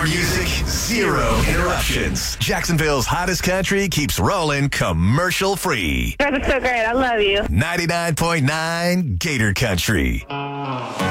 music, zero interruptions. Jacksonville's hottest country keeps rolling commercial free. You guys are so great. I love you. 99.9 Gator Country.